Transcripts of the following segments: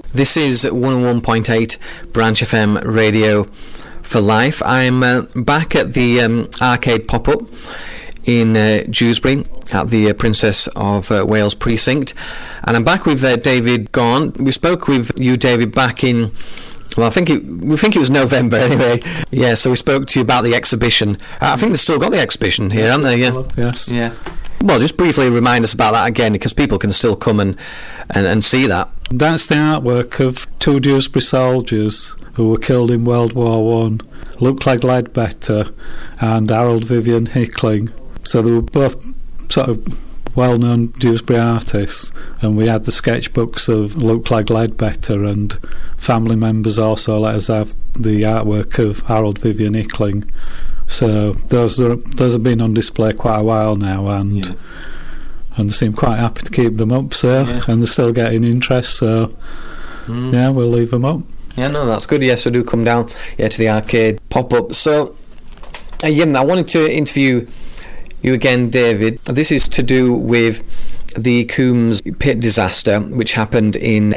This is 101.8 Branch FM Radio for Life. I'm back at the arcade pop-up in Dewsbury at the Princess of Wales precinct, and I'm back with David Gaughan. We spoke with you, David, back in, well, we think it was November anyway. Yeah, so we spoke to you about the exhibition. I think they've still got the exhibition here, haven't they? Yeah. Yes. Yeah. Well, just briefly remind us about that again, because people can still come and see that. That's the artwork of two Dewsbury soldiers who were killed in World War I, Luke Clegg Ledbetter and Harold Vivian Hickling. So they were both sort of well-known Dewsbury artists, and we had the sketchbooks of Luke Clegg Ledbetter, and family members also let us have the artwork of Harold Vivian Hickling. So those have been on display quite a while now, and they seem quite happy to keep them up, and they're still getting interest, so we'll leave them up. Yeah, no, that's good. Yes, so do come down to the arcade pop-up. So, I wanted to interview you again, David. This is to do with the Coombs pit disaster, which happened in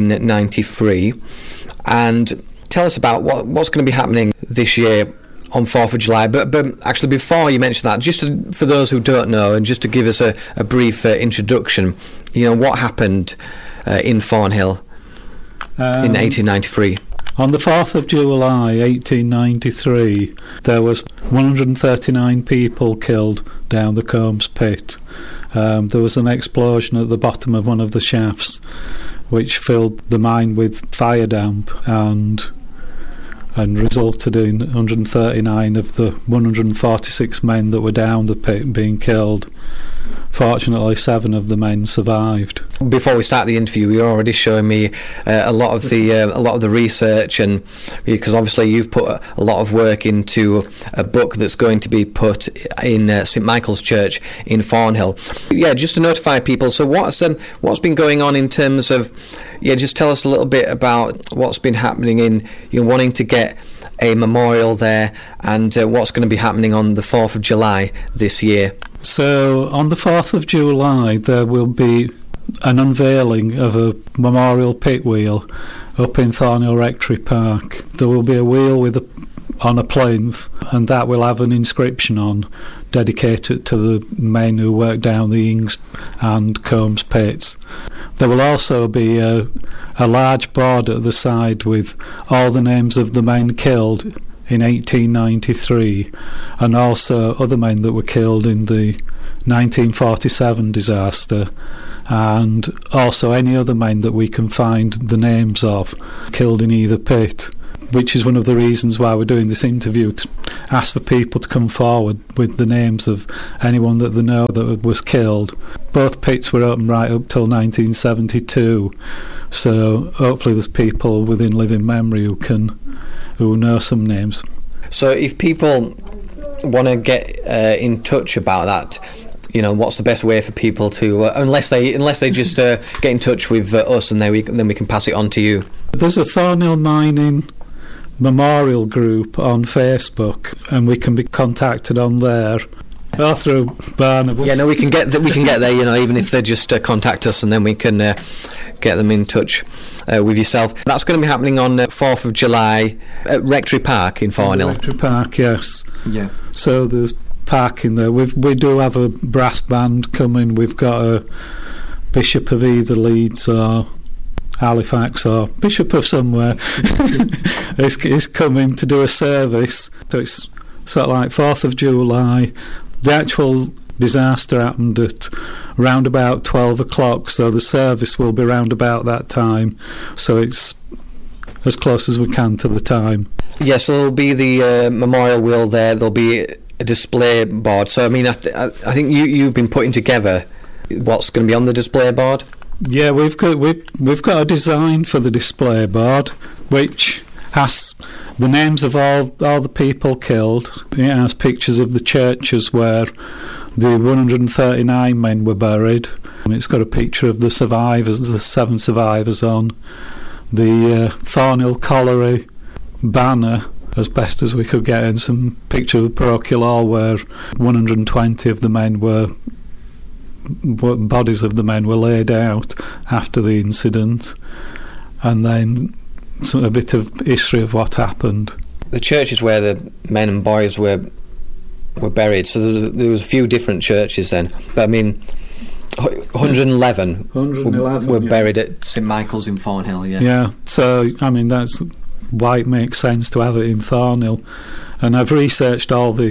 1893. And tell us about what's going to be happening this year on 4th of July. But actually, before you mention that, just for those who don't know, and just to give us a brief introduction, what happened in Thornhill in 1893? On the 4th of July 1893, there was 139 people killed down the Coombs pit. There was an explosion at the bottom of one of the shafts, which filled the mine with fire damp and resulted in 139 of the 146 men that were down the pit being killed. Fortunately, 7 of the men survived. Before we start the interview, you're already showing me a lot of the research, and because obviously you've put a lot of work into a book that's going to be put in St Michael's Church in Thornhill. Yeah, just to notify people. So what's been going on in terms of? Yeah, just tell us a little bit about what's been happening in wanting to get a memorial there, and what's going to be happening on the 4th of July this year. So on the 4th of July there will be an unveiling of a memorial pit wheel up in Thornhill Rectory Park. There will be a wheel on a plinth, and that will have an inscription on dedicated to the men who worked down the Ings and Coombs pits. There will also be a large board at the side with all the names of the men killed in 1893, and also other men that were killed in the 1947 disaster, and also any other men that we can find the names of killed in either pit, which is one of the reasons why we're doing this interview, to ask for people to come forward with the names of anyone that they know that was killed. Both pits were open right up till 1972, so hopefully there's people within living memory who know some names. So if people want to get in touch about that, what's the best way for people to, unless they just get in touch with us, and then we can pass it on to you? There's a Thornhill Mining Memorial group on Facebook, and we can be contacted on there. Or through Barnabas. Yeah, no, we can get there, even if they just contact us, and then we can get them in touch with yourself. That's going to be happening on 4th of July at Rectory Park in Thornhill. Rectory Park, yes. Yeah. So there's parking there. We do have a brass band coming. We've got a Bishop of either Leeds or Halifax or Bishop of somewhere is coming to do a service. So it's sort of like 4th of July. The actual disaster happened at round about 12 o'clock, so the service will be round about that time, so it's as close as we can to the time. Yes, so there'll be the memorial wheel there, there'll be a display board. So I mean, I think you've been putting together what's going to be on the display board. Yeah, we've got a design for the display board, which has the names of all the people killed. It has pictures of the churches where the 139 men were buried. It's got a picture of the survivors, the 7 survivors on the Thornhill Colliery banner, as best as we could get, and some picture of the parochial hall where 120 of the men bodies of the men were laid out after the incident. and then a bit of history of what happened. The churches where the men and boys were buried, so there was a few different churches then, but I mean 111 were buried at St Michael's in Thornhill. Yeah, so I mean that's why it makes sense to have it in Thornhill. And I've researched all the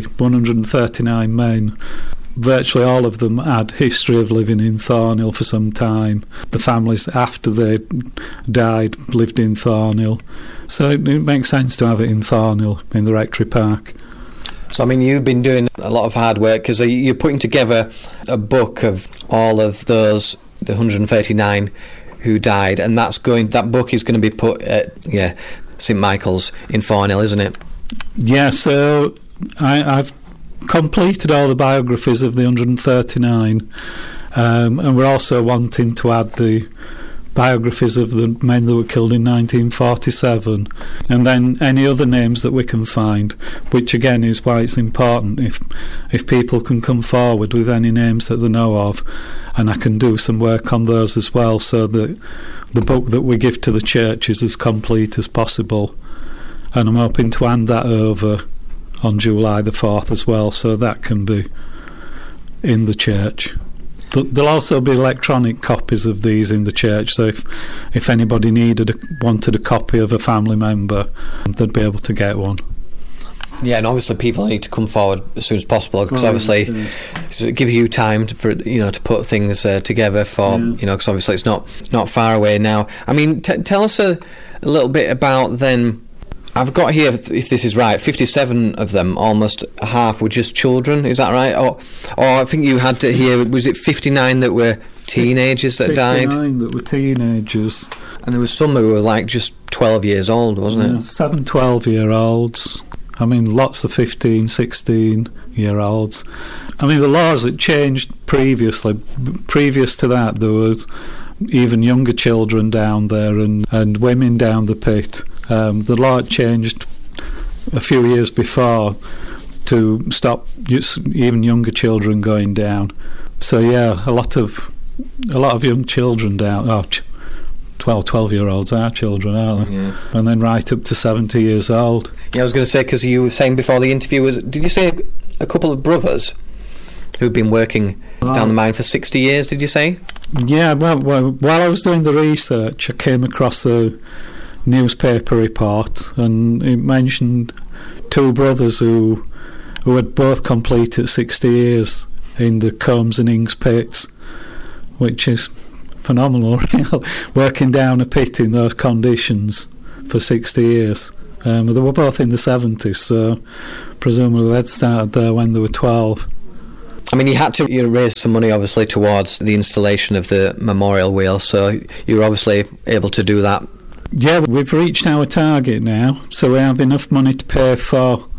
139 men. Virtually all of them had history of living in Thornhill for some time. The families after they died lived in Thornhill, so it makes sense to have it in Thornhill in the Rectory Park. So I mean, you've been doing a lot of hard work, because you're putting together a book of all of those, the 139 who died, and that book is going to be put at St Michael's in Thornhill, isn't it? Yeah, so I've completed all the biographies of the 139, and we're also wanting to add the biographies of the men that were killed in 1947, and then any other names that we can find, which again is why it's important if people can come forward with any names that they know of, and I can do some work on those as well, so that the book that we give to the church is as complete as possible. And I'm hoping to hand that over on July the 4th as well, so that can be in the church. There'll also be electronic copies of these in the church, so if anybody wanted a copy of a family member, they'd be able to get one. Yeah, and obviously people need to come forward as soon as possible, because obviously it gives you time to put things together for because obviously it's not far away now. I mean, tell us a little bit about then. I've got here, if this is right, 57 of them, almost half, were just children. Is that right? Or I think you had to hear, was it 59 that were teenagers that died? 59 that were teenagers. And there was some who were like just 12 years old, wasn't it? 7 12-year-olds. I mean, lots of 15, 16-year-olds. I mean, the laws had changed previously. Previous to that, there was even younger children down there and women down the pit. The law changed a few years before to stop even younger children going down. So yeah, a lot of young children down. 12-year-olds are children, aren't they? Yeah. And then right up to 70 years old. Yeah, I was going to say, because you were saying before the interview, did you say a couple of brothers who've been working down the mine for 60 years, did you say? Yeah, well, while I was doing the research, I came across a newspaper report, and it mentioned 2 brothers who had both completed 60 years in the Combs and Ings pits, which is phenomenal, working down a pit in those conditions for 60 years. They were both in the 70s, so presumably they'd started there when they were 12. I mean, you had to raise some money, obviously, towards the installation of the memorial wheel, so you were obviously able to do that. Yeah, we've reached our target now, so we have enough money to pay for